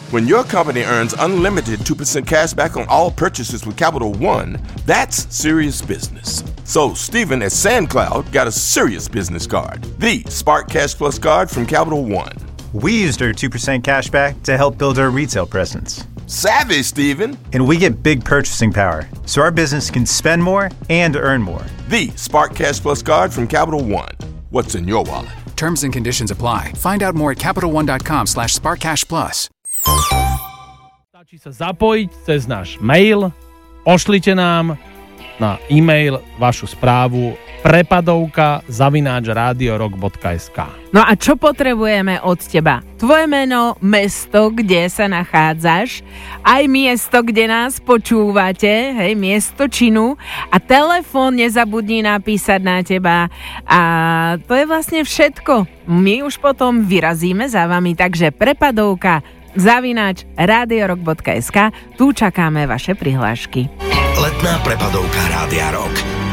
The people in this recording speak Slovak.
When your company earns unlimited 2% cash back on all purchases with Capital One, that's serious business. So Stephen at SandCloud got a serious business card, the Spark Cash Plus card from Capital One. We used our 2% cash back to help build our retail presence. Savvy, Stephen. And we get big purchasing power, so our business can spend more and earn more. The Spark Cash Plus card from Capital One. What's in your wallet? Terms and conditions apply. Find out more at CapitalOne.com/SparkCashPlus. Stačí sa zapojiť cez náš mail. Pošlite nám na e-mail vašu správu prepadovka@radiorock.sk. No a čo potrebujeme od teba? Tvoje meno, mesto, kde sa nachádzaš, aj miesto, kde nás počúvate, hej, miesto činu a telefón nezabudni napísať na teba a to je vlastne všetko. My už potom vyrazíme za vami, takže prepadovka@radiorock.sk, tu čakáme vaše prihlášky. Letná prepadovka Rádia Rock.